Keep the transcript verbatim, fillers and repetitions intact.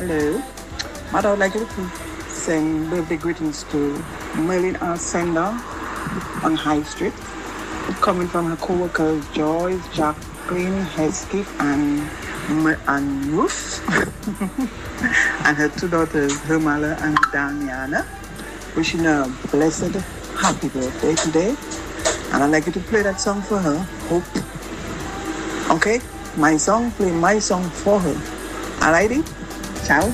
Hello. Mother, I would like you to send birthday greetings to Merlin R. Sender on High Street. Coming from her co-workers Joyce, Jacqueline, Heskiff, and, M- and Ruth. And her two daughters, Hermala and Damiana. Wishing her a blessed, happy birthday today. And I'd like you to play that song for her. Hope. Okay? My song, play my song for her. Alrighty? Ciao.